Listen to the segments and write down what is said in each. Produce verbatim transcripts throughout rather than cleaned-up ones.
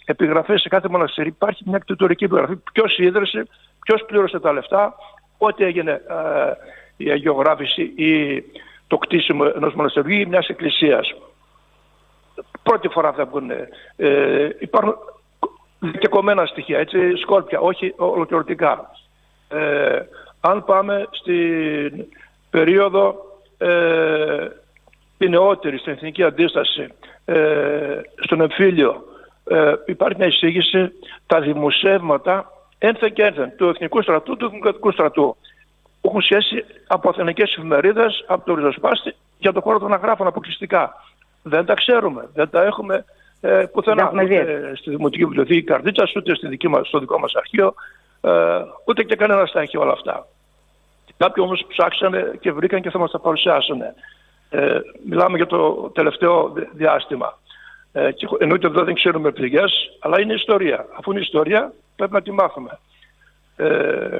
επιγραφές σε κάθε μοναστήρι υπάρχει μια κτητορική επιγραφή. Ποιος ίδρυσε, ποιος πλήρωσε τα λεφτά, πότε έγινε ε, η αγιογράφηση ή το κτίσιμο ενός μοναστηριού ή μιας εκκλησίας. Πρώτη φορά θα βγουν. Ε, υπάρχουν δικαιωμένα στοιχεία, έτσι, σκόρπια, όχι ολοκληρωτικά. Ε, αν πάμε στην περίοδο ε, την νεότερη, στην εθνική αντίσταση, ε, στον εμφύλιο, ε, υπάρχει μια εισήγηση, τα δημοσιεύματα ένθεν και ένθεν του Εθνικού Στρατού, του Εθνικού Στρατού, που έχουν σχέση από αθηναϊκές εφημερίδες, από το ριζοσπάστη, για το χώρο των αγράφων αποκλειστικά. Δεν τα ξέρουμε, δεν τα έχουμε ε, πουθενά, ούτε στη Δημοτική Βιβλιοθήκη Καρδίτσας, ούτε στη δική μας, στο δικό μας αρχείο, ε, ούτε και κανένας τα έχει όλα αυτά. Κάποιοι όμως ψάξανε και βρήκαν και θα μας τα παρουσιάσουν. Ε, μιλάμε για το τελευταίο διάστημα. Ε, και εννοείται εδώ δεν ξέρουμε πληγές, αλλά είναι ιστορία. Αφού είναι ιστορία, πρέπει να τη μάθουμε. Ε,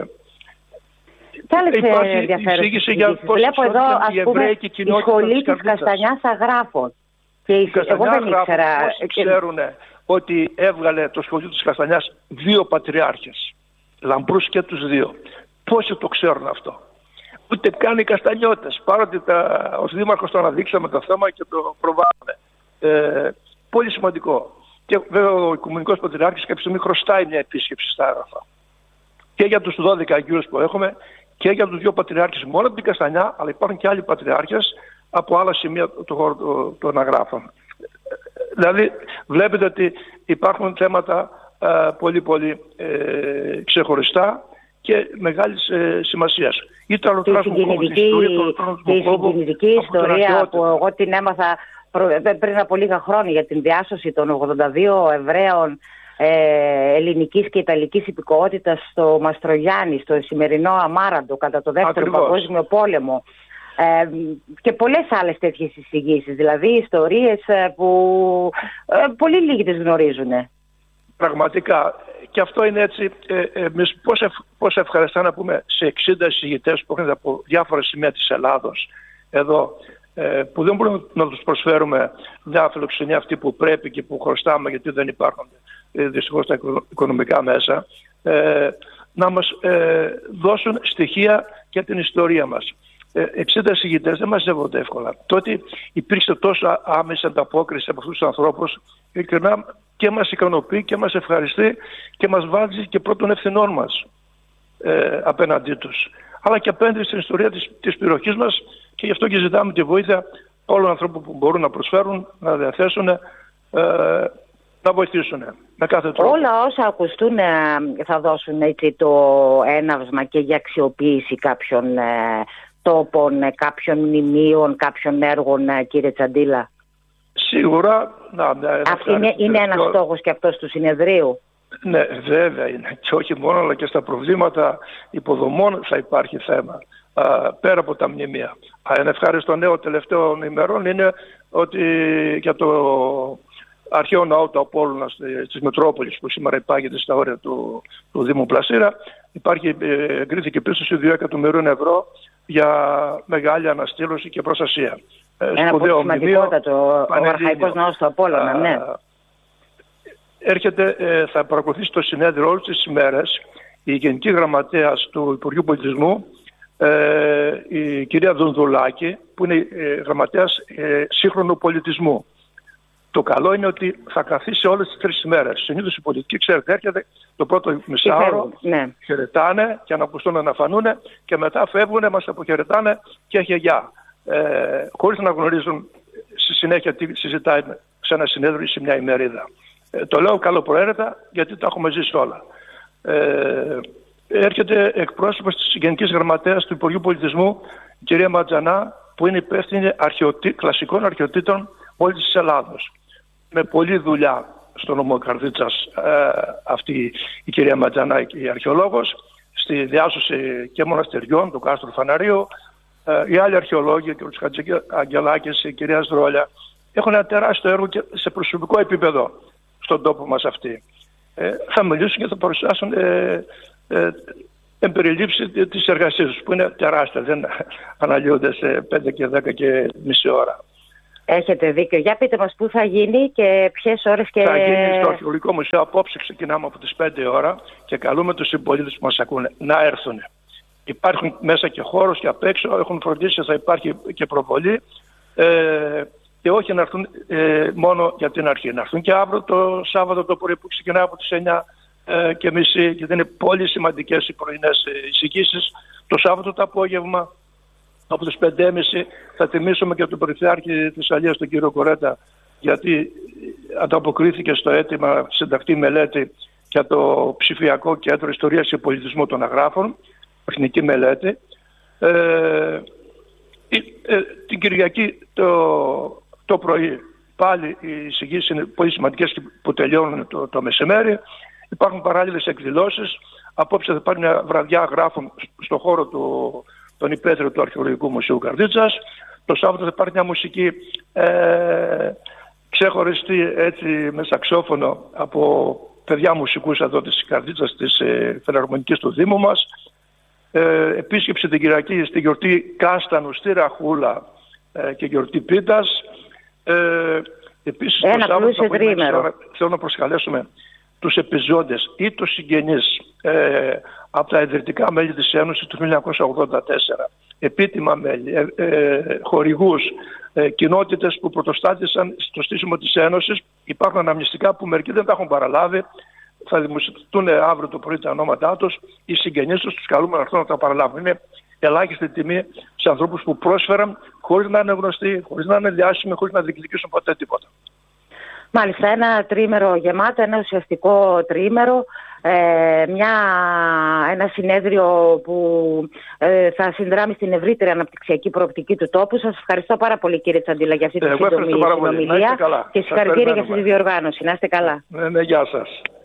Υπάρχει εισήγηση για πώς βλέπω εδώ, ας πούμε, η σχολή της Καστανιάς Αγράφων. Και η εγώ δεν ήξερα. Όσοι ξέρουν ότι έβγαλε το σχολείο της Καστανιάς δύο πατριάρχες, Λαμπρούς και τους δύο. Πόσοι το ξέρουν αυτό? Ούτε καν οι Καστανιώτες, παρότι τα, ως δήμαρχος το αναδείξαμε το θέμα και το προβάλλουμε. Ε, πολύ σημαντικό. Και βέβαια ο Οικουμενικός Πατριάρχης κάποια στιγμή χρωστάει μια επίσκεψη στα Άγραφα. Και για τους δώδεκα αγγείλους που έχουμε και για τους δύο πατριάρχες μόνο από την Καστανιά, αλλά υπάρχουν και άλλοι πατριάρχες από άλλα σημεία του χώρου των αγράφων. Δηλαδή βλέπετε ότι υπάρχουν θέματα ε, πολύ πολύ ε, ξεχωριστά και μεγάλης ε, σημασίας. Και η συγκινητική ιστορία που εγώ την έμαθα πριν από λίγα χρόνια για την διάσωση των ογδόντα δύο Εβραίων ε, ελληνικής και ιταλικής υπηκοότητας στο Μαστρογιάννη, στο σημερινό Αμάραντο κατά το δεύτερο Ακριβώς. Παγκόσμιο Πόλεμο. Ε, και πολλές άλλες τέτοιες εισηγήσεις, δηλαδή ιστορίες που ε, πολύ λίγοι τις γνωρίζουν. Πραγματικά. Και αυτό είναι έτσι. Ε, εμείς πώς, ευ, πώς ευχαριστά να πούμε σε εξήντα εισηγητές που έχουν από διάφορα σημεία της Ελλάδος εδώ, ε, που δεν μπορούμε να τους προσφέρουμε μια φιλοξενία αυτή που πρέπει και που χρωστάμε, γιατί δεν υπάρχουν ε, δυστυχώς τα οικονομικά μέσα, ε, να μας ε, δώσουν στοιχεία για την ιστορία μας. εξήντα εισηγητές δεν μαζεύονται εύκολα. Τότε υπήρξε τόσο άμεση ανταπόκριση από αυτούς τους ανθρώπους, ειλικρινά και μας ικανοποιεί και μας ευχαριστεί και μας βάζει και πρώτων ευθυνών μας ε, απέναντί τους. Αλλά και απέναντι στην ιστορία της, της περιοχής μας, και γι' αυτό και ζητάμε τη βοήθεια όλων των ανθρώπων που μπορούν να προσφέρουν, να διαθέσουν, ε, να βοηθήσουν με κάθε τρόπο. Όλα όσα ακουστούν θα δώσουν έτσι το έναυσμα και για αξιοποίηση κάποιων ε, τόπων, κάποιων μνημείων, κάποιων έργων, κύριε Τσαντίλα. Σίγουρα. Να, ναι, Αυτή είναι, είναι, είναι ένας στόχος και αυτός του συνεδρίου. Ναι, βέβαια είναι. Και όχι μόνο, αλλά και στα προβλήματα υποδομών θα υπάρχει θέμα. Α, πέρα από τα μνημεία. Ένα ευχάριστο νέο τελευταίων ημερών είναι ότι για το αρχαίο ναό του Απόλλωνας της Μετρόπολης, που σήμερα υπάγεται στα όρια του, του Δήμου Πλασίρα, υπάρχει, εγκρίθηκε πίστοση δύο εκατομμυρίων ευρώ για μεγάλη αναστήλωση και προστασία. Ένα πολύ σημαντικότατο, ο αρχαϊκός ναός του Απόλλωνα, ναι. Έρχεται, θα παρακολουθήσει το συνέδριο όλες τις ημέρες η Γενική Γραμματέας του Υπουργείου Πολιτισμού, η κυρία Δονδουλάκη, που είναι γραμματέας σύγχρονου πολιτισμού. Το καλό είναι ότι θα καθίσει όλες τις τρεις ημέρες. Συνήθως η πολιτική, ξέρετε, έρχεται το πρώτο μισάωρο, ναι. Χαιρετάνε και ανακουστούν να φανούν και μετά φεύγουν, μας αποχαιρετάνε και έχει γεια. Ε, χωρίς να γνωρίζουν στη συνέχεια τι συζητάει σε ένα συνέδριο ή σε μια ημερίδα. Ε, το λέω καλοπροαίρετα γιατί τα έχουμε ζήσει όλα. Ε, έρχεται εκπρόσωπος της Γενικής Γραμματέας του Υπουργείου Πολιτισμού, η κυρία Ματζανά, που είναι υπεύθυνη αρχαιοτή, κλασικών αρχαιοτήτων όλης της Ελλάδος. Με πολλή δουλειά στο νομό Καρδίτσας ε, αυτή η κυρία Ματζανά, η αρχαιολόγος, στη διάσωση και μοναστεριών του Κάστρου Φαναρίου. Ε, οι άλλοι αρχαιολόγοι, ο κ. Χατζηγελάκης, η κυρία Σδρόλια, έχουν ένα τεράστιο έργο και σε προσωπικό επίπεδο στον τόπο μας αυτή. Ε, θα μιλήσουν και θα παρουσιάσουν ε, ε, εμπεριλήψη της εργασίας τους, που είναι τεράστια, δεν αναλύονται σε πέντε και δέκα και μισή ώρα. Έχετε δίκιο. Για πείτε μας πού θα γίνει και ποιες ώρες και... Θα γίνει στο Αρχαιολογικό Μουσείο. Απόψε ξεκινάμε από τις πέντε ώρα και καλούμε τους συμπολίτες που μας ακούνε να έρθουν. Υπάρχουν μέσα και χώρος και απ' έξω, έχουν φροντίσει ότι θα υπάρχει και προβολή. Ε, και όχι να έρθουν ε, μόνο για την αρχή. Να έρθουν και αύριο το Σάββατο το πρωί που ξεκινάει από τις εννιά ε, και μισή, γιατί είναι πολύ σημαντικές οι πρωινές εισηγήσεις. Το Σάββατο το απόγευμα από τις πέντε και μισή θα τιμήσουμε και τον Πρωθυπουργό της Αλίας, τον κύριο Κορέτα, γιατί ανταποκρίθηκε στο αίτημα συντακτή μελέτη για το ψηφιακό κέντρο ιστορίας και πολιτισμού των Αγράφων, εθνική μελέτη. Ε, ε, την Κυριακή το, το πρωί πάλι οι εισηγήσεις είναι πολύ σημαντικές που τελειώνουν το, το μεσημέρι. Υπάρχουν παράλληλες εκδηλώσεις. Απόψε θα πάρει μια βραδιά Αγράφων στο χώρο του, των υπαίθριων του Αρχαιολογικού Μουσείου Καρδίτσας. Το Σάββατο θα πάρει μια μουσική ε, ξεχωριστή έτσι, με σαξόφωνο από παιδιά μουσικούς εδώ της Καρδίτσας, της ε, Φιλαρμονικής του Δήμου μας. Ε, επίσκεψη την Κυριακή στη γιορτή Κάστανου στη Ραχούλα ε, και γιορτή Πίτας. Ε, επίσης το Σάββατο θέλω να προσκαλέσουμε τους επιζώντες ή τους συγγενείς ε, από τα ιδρυτικά μέλη της Ένωσης του χίλια εννιακόσια ογδόντα τέσσερα. Επίτιμα μέλη, ε, ε, χορηγούς, ε, κοινότητες που πρωτοστάτησαν στο στήσιμο της Ένωσης. Υπάρχουν αναμνηστικά που μερικοί δεν τα έχουν παραλάβει. Θα δημοσιευτούν αύριο το πρωί τα ονόματά τους. Οι συγγενείς τους τους καλούμε να έρθουν να τα παραλάβουν. Είναι ελάχιστη τιμή σε ανθρώπους που πρόσφεραν χωρίς να είναι γνωστοί, χωρίς να είναι διάσημοι, χωρίς να διεκδικήσουν ποτέ τίποτα. Μάλιστα, ένα τρίμερο γεμάτο, ένα ουσιαστικό τρίμερο, ε, μια, ένα συνέδριο που ε, θα συνδράμει στην ευρύτερη αναπτυξιακή προοπτική του τόπου. Σας ευχαριστώ πάρα πολύ, κύριε Τσαντήλα, για αυτή τη σύντομη συνομιλία και συγχαρητήρια για αυτή τη διοργάνωση. Να είστε καλά. Ναι, ναι, γεια σας.